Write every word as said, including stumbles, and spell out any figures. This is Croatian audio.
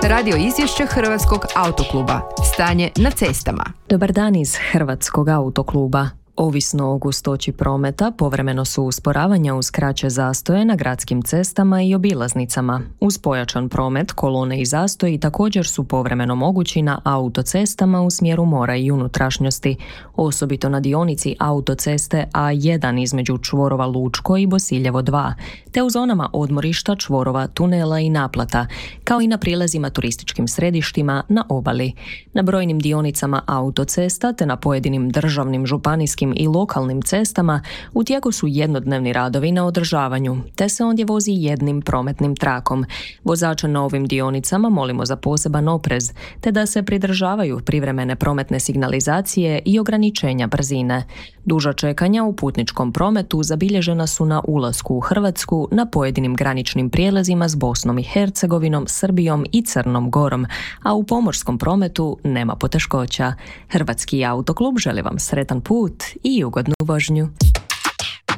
Radio izvješće Hrvatskog autokluba. Stanje na cestama. Dobar dan iz Hrvatskog autokluba. Ovisno o gustoći prometa, povremeno su usporavanja uz kraće zastoje na gradskim cestama i obilaznicama. Uz pojačan promet, kolone i zastoji također su povremeno mogući na autocestama u smjeru mora i unutrašnjosti, osobito na dionici autoceste A jedan između čvorova Lučko i Bosiljevo dva, te u zonama odmorišta, čvorova, tunela i naplata, kao i na prilazima turističkim središtima na obali. Na brojnim dionicama autocesta te na pojedinim državnim, županijskim i lokalnim cestama u tijeku su jednodnevni radovi na održavanju, te se ondje vozi jednim prometnim trakom. Vozače na ovim dionicama molimo za poseban oprez, te da se pridržavaju privremene prometne signalizacije i ograničenja brzine. Duža čekanja u putničkom prometu zabilježena su na ulasku u Hrvatsku na pojedinim graničnim prijelazima s Bosnom i Hercegovinom, Srbijom i Crnom Gorom, a u pomorskom prometu nema poteškoća. Hrvatski autoklub želi vam sretan put i ugodnu vožnju.